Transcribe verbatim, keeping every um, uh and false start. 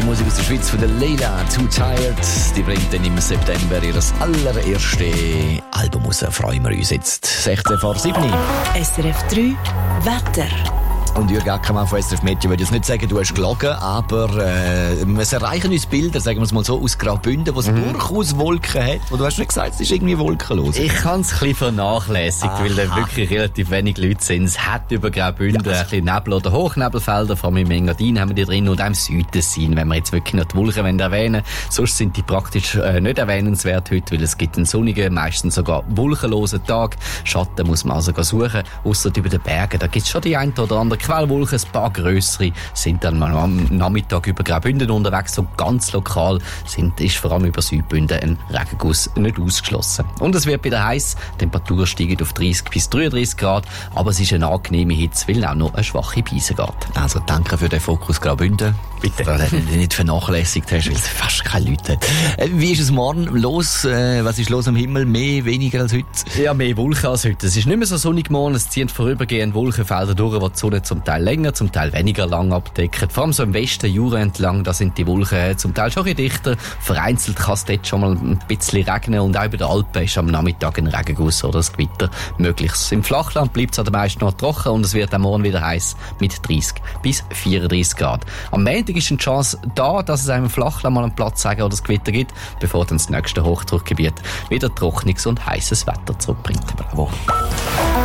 Musik aus der Schweiz von der Leila, Too Tired. Die bringt dann im September ihr allererstes Album raus. Freuen wir uns jetzt. sechzehn vor sieben. S R F drei Wetter. Und Jürgen Ackermann von S R F Meteo würde jetzt nicht sagen, du hast gelogen, aber äh, es erreichen uns Bilder, sagen wir es mal so, aus Graubünden, wo es mhm. durchaus Wolken hat. Und du hast nicht gesagt, es ist irgendwie wolkenlos. Ich habe es ein bisschen vernachlässigt, Aha. weil da wirklich relativ wenig Leute sind. Es hat über Graubünden ja, also ein bisschen Nebel- oder Hochnebelfelder, vor allem im Engadin haben wir die drin und auch im Südtessin, wenn wir jetzt wirklich noch die Wolken erwähnen wollen. Sonst sind die praktisch äh, nicht erwähnenswert heute, weil es gibt einen sonnigen, meistens sogar wolkenlosen Tag. Schatten muss man also suchen, ausser über den Bergen. Da gibt es schon die ein oder andere Quellwolken, ein paar grössere sind dann mal am Nachmittag über Graubünden unterwegs. So ganz lokal sind, ist vor allem über Südbünden ein Regenguss nicht ausgeschlossen. Und es wird wieder heiß. Die Temperaturen steigen auf dreißig bis dreiunddreißig Grad, aber es ist eine angenehme Hitze, weil auch noch eine schwache Beise geht. Also danke für den Fokus Graubünden. Bitte. Weil du nicht vernachlässigt hast, weil es fast keine Leute hat. Wie ist es morgen los? Was ist los am Himmel? Mehr, weniger als heute? Ja, mehr Wolken als heute. Es ist nicht mehr so sonnig morgen. Es ziehen vorübergehend Wolkenfelder durch, die die Sonne zum Teil länger, zum Teil weniger lang abdecken. Vor allem so im Westen, Jura entlang, da sind die Wolken zum Teil schon ein bisschen dichter. Vereinzelt kann es dort schon mal ein bisschen regnen und auch über den Alpen ist am Nachmittag ein Regenguss oder ein Gewitter möglich. Im Flachland bleibt es an den meisten noch trocken und es wird am Morgen wieder heiß mit dreißig bis vierunddreißig Grad. Am Montag ist eine Chance da, dass es einem Flachland mal einen Platzregen oder ein Gewitter gibt, bevor dann das nächste Hochdruckgebiet wieder trockenes und heißes Wetter zurückbringt. Bravo.